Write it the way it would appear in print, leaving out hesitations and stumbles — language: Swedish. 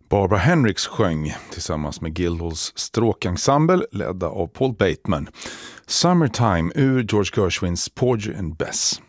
Barbara Hendricks sjöng tillsammans med Guildhalls stråkensemble ledda av Paul Bateman. Summertime ur George Gershwins Porgy and Bess.